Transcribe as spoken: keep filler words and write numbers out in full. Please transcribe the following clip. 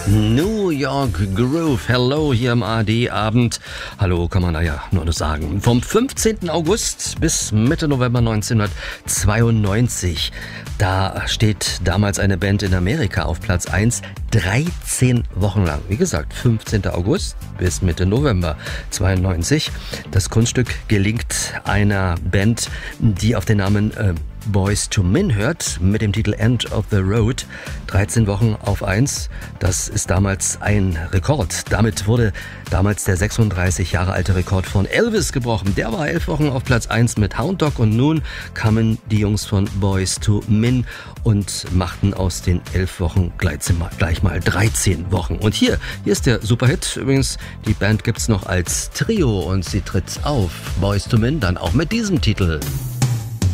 New York Groove. Hello hier im A R D-Abend. Hallo kann man da ja nur noch sagen. Vom fünfzehnten August bis Mitte November neunzehnhundertzweiundneunzig. Da steht damals eine Band in Amerika auf Platz eins. dreizehn Wochen lang. Wie gesagt, fünfzehnten August bis Mitte November zweiundneunzig. Das Kunststück gelingt einer Band, die auf den Namen äh, Boyz two Men hört, mit dem Titel End of the Road. dreizehn Wochen auf eins, das ist damals ein Rekord. Damit wurde damals der sechsunddreißig Jahre alte Rekord von Elvis gebrochen. Der war elf Wochen auf Platz eins mit Hound Dog und nun kamen die Jungs von Boyz two Men und machten aus den elf Wochen gleich mal dreizehn Wochen. Und hier, hier ist der Superhit. Übrigens, die Band gibt's noch als Trio und sie tritt auf. Boyz two Men dann auch mit diesem Titel.